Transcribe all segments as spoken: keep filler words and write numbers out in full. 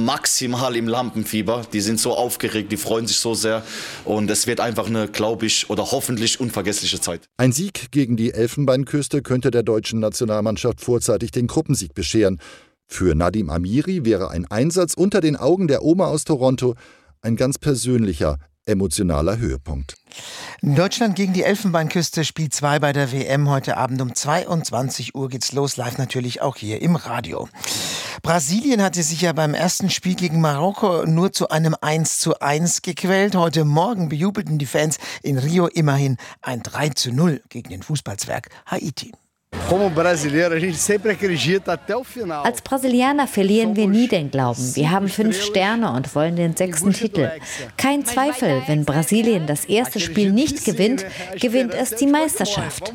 maximal im Lampenfieber. Die sind so aufgeregt, die freuen sich so sehr. Und es wird einfach eine, glaube ich, oder hoffentlich unvergessliche Zeit. Ein Sieg gegen die Elfenbeinküste könnte der deutschen Nationalmannschaft vorzeitig den Gruppensieg bescheren. Für Nadim Amiri wäre ein Einsatz unter den Augen der Oma aus Toronto ein ganz persönlicher, emotionaler Höhepunkt. Deutschland gegen die Elfenbeinküste, Spiel zwei bei der W M. Heute Abend um zweiundzwanzig Uhr geht's los, live natürlich auch hier im Radio. Brasilien hatte sich ja beim ersten Spiel gegen Marokko nur zu einem eins zu eins gequält. Heute Morgen bejubelten die Fans in Rio immerhin ein drei zu null gegen den Fußballzwerg Haiti. Als Brasilianer verlieren wir nie den Glauben. Wir haben fünf Sterne und wollen den sechsten Titel. Kein Zweifel, wenn Brasilien das erste Spiel nicht gewinnt, gewinnt es die Meisterschaft.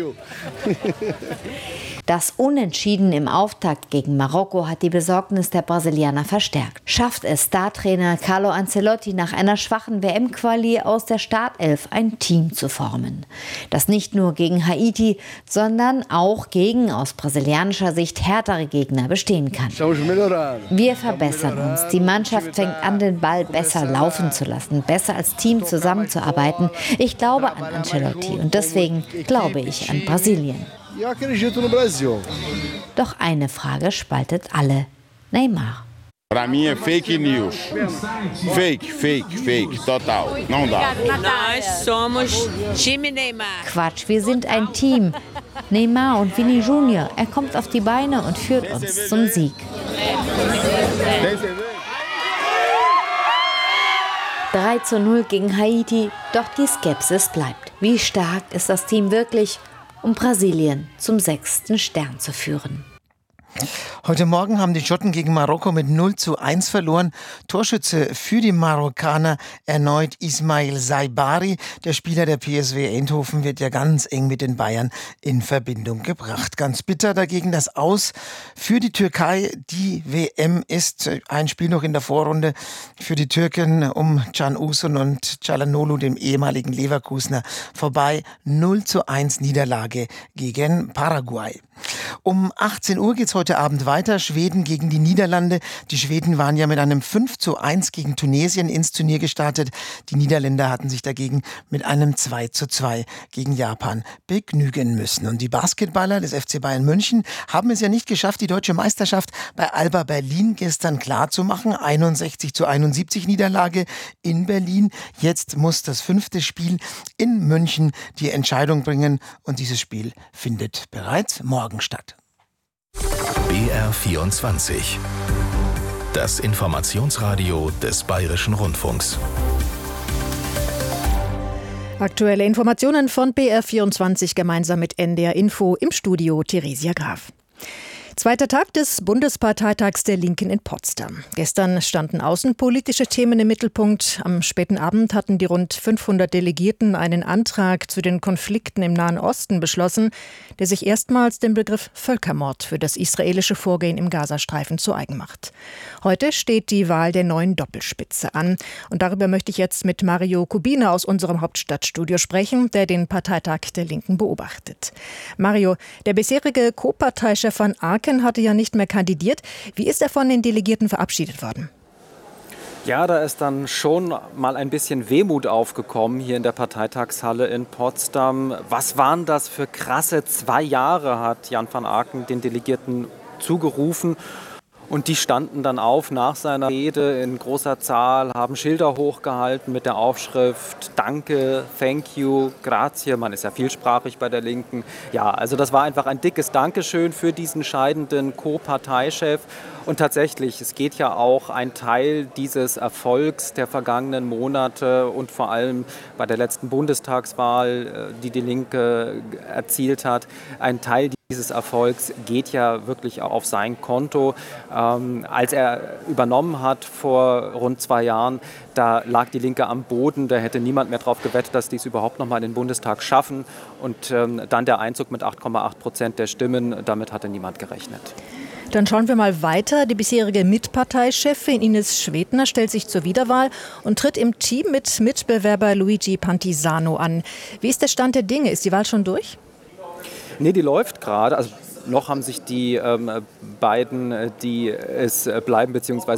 Das Unentschieden im Auftakt gegen Marokko hat die Besorgnis der Brasilianer verstärkt. Schafft es Startrainer Carlo Ancelotti nach einer schwachen W M-Quali aus der Startelf ein Team zu formen, das nicht nur gegen Haiti, sondern auch gegen aus brasilianischer Sicht härtere Gegner bestehen kann. Wir verbessern uns. Die Mannschaft fängt an, den Ball besser laufen zu lassen, besser als Team zusammenzuarbeiten. Ich glaube an Ancelotti und deswegen glaube ich an Brasilien. Doch eine Frage spaltet alle. Neymar. Para mim é fake news. Fake, fake, fake, total. Não dá. Nós somos time Neymar. Quatsch, wir sind ein Team. Neymar und Vini Junior. Er kommt auf die Beine und führt uns zum Sieg. drei zu null gegen Haiti, doch die Skepsis bleibt. Wie stark ist das Team wirklich, um Brasilien zum sechsten Stern zu führen? Heute Morgen haben die Schotten gegen Marokko mit null zu eins verloren. Torschütze für die Marokkaner erneut Ismail Saibari. Der Spieler der P S V Eindhoven wird ja ganz eng mit den Bayern in Verbindung gebracht. Ganz bitter dagegen das Aus für die Türkei. Die W M ist ein Spiel noch in der Vorrunde für die Türken um Can Uzun und Çalhanoğlu, dem ehemaligen Leverkusener, vorbei. null zu eins Niederlage gegen Paraguay. Um achtzehn Uhr geht's heute Abend weiter. Schweden gegen die Niederlande. Die Schweden waren ja mit einem fünf zu eins gegen Tunesien ins Turnier gestartet. Die Niederländer hatten sich dagegen mit einem zwei zu zwei gegen Japan begnügen müssen. Und die Basketballer des F C Bayern München haben es ja nicht geschafft, die deutsche Meisterschaft bei Alba Berlin gestern klarzumachen. einundsechzig zu einundsiebzig Niederlage in Berlin. Jetzt muss das fünfte Spiel in München die Entscheidung bringen. Und dieses Spiel findet bereits morgen statt. B R vierundzwanzig. Das Informationsradio des Bayerischen Rundfunks. Aktuelle Informationen von B R vierundzwanzig gemeinsam mit N D R Info, im Studio Theresia Graf. Zweiter Tag des Bundesparteitags der Linken in Potsdam. Gestern standen außenpolitische Themen im Mittelpunkt. Am späten Abend hatten die rund fünfhundert Delegierten einen Antrag zu den Konflikten im Nahen Osten beschlossen, der sich erstmals den Begriff Völkermord für das israelische Vorgehen im Gazastreifen zu eigen macht. Heute steht die Wahl der neuen Doppelspitze an. Und darüber möchte ich jetzt mit Mario Kubina aus unserem Hauptstadtstudio sprechen, der den Parteitag der Linken beobachtet. Mario, der bisherige Co-Parteichef Van Aken hatte ja nicht mehr kandidiert. Wie ist er von den Delegierten verabschiedet worden? Ja, da ist dann schon mal ein bisschen Wehmut aufgekommen hier in der Parteitagshalle in Potsdam. Was waren das für krasse zwei Jahre, hat Jan van Aken den Delegierten zugerufen. Und die standen dann auf nach seiner Rede in großer Zahl, haben Schilder hochgehalten mit der Aufschrift Danke, Thank you, Grazie. Man ist ja vielsprachig bei der Linken. Ja, also das war einfach ein dickes Dankeschön für diesen scheidenden Co-Parteichef. Und tatsächlich, es geht ja auch ein Teil dieses Erfolgs der vergangenen Monate und vor allem bei der letzten Bundestagswahl, die die Linke erzielt hat, ein Teil dieses Erfolgs geht ja wirklich auch auf sein Konto. Ähm, als er übernommen hat vor rund zwei Jahren, da lag die Linke am Boden. Da hätte niemand mehr darauf gewettet, dass die es überhaupt noch mal in den Bundestag schaffen. Und ähm, dann der Einzug mit acht Komma acht Prozent der Stimmen, damit hatte niemand gerechnet. Dann schauen wir mal weiter. Die bisherige Mitparteichefin Ines Schwedner stellt sich zur Wiederwahl und tritt im Team mit Mitbewerber Luigi Pantisano an. Wie ist der Stand der Dinge? Ist die Wahl schon durch? Nee, die läuft gerade. Also noch haben sich die ähm, beiden, die es bleiben bzw.